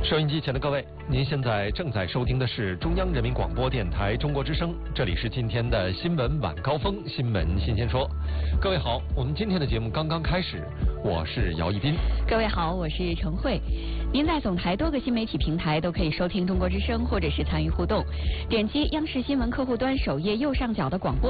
收音机前的各位，您现在正在收听的是中央人民广播电台中国之声，这里是今天的新闻晚高峰，新闻新鲜说。各位好，我们今天的节目刚刚开始，我是姚一斌。 各位好，我是陈慧。您在总台多个新媒体平台都可以收听中国之声，或者是参与互动，点击央视新闻客户端首页右上角的广播